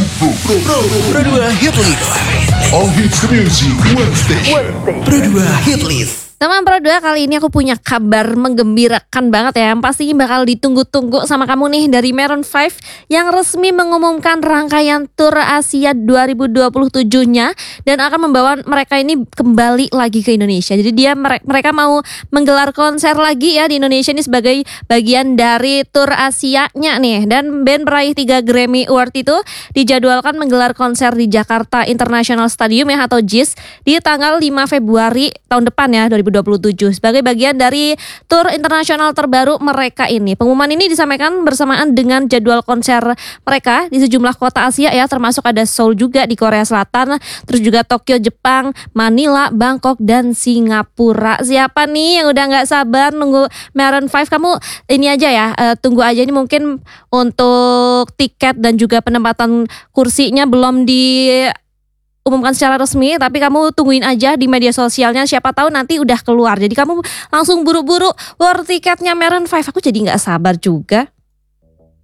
Pro 2 Hit List. All hits music, one station. Pro 2 Hit List. Teman Pro 2, kali ini aku punya kabar menggembirakan banget ya, yang pasti bakal ditunggu-tunggu sama kamu nih, dari Maroon 5 yang resmi mengumumkan rangkaian tur Asia 2027-nya dan akan membawa mereka ini kembali lagi ke Indonesia. Jadi mereka mau menggelar konser lagi ya di Indonesia ini sebagai bagian dari tur Asianya nih. Dan band peraih 3 Grammy Award itu dijadwalkan menggelar konser di Jakarta International Stadium ya, atau JIS, di tanggal 5 Februari tahun depan ya, 2027, sebagai bagian dari tur internasional terbaru mereka ini. Pengumuman ini disampaikan bersamaan dengan jadwal konser mereka di sejumlah kota Asia ya, termasuk ada Seoul juga di Korea Selatan, terus juga Tokyo Jepang, Manila, Bangkok, dan Singapura. Siapa nih yang udah gak sabar nunggu Maroon 5? Kamu ini aja ya, tunggu aja, ini mungkin untuk tiket dan juga penempatan kursinya belum diumumkan secara resmi, tapi kamu tungguin aja di media sosialnya, siapa tahu nanti udah keluar. Jadi kamu langsung buru-buru war tiketnya Maroon 5. Aku jadi gak sabar juga.